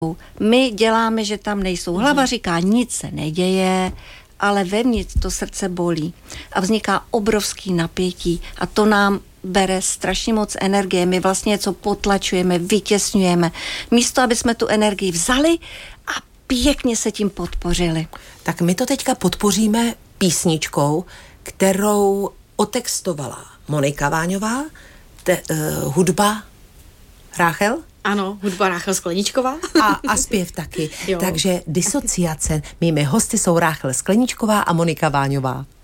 My děláme, že tam nejsou. Hlava říká, nic se neděje, ale vevnitř to srdce bolí a vzniká obrovský napětí a to nám bere strašně moc energie. My vlastně něco potlačujeme, vytěsňujeme. Místo, aby jsme tu energii vzali a pěkně se tím podpořili. Tak my to teďka podpoříme písničkou, kterou otextovala Monika Váňová, hudba Ráchel? Ano, hudba Ráchel Skleničková. A zpěv taky. Takže Disociace. Mými hosty jsou Ráchel Skleničková a Monika Váňová.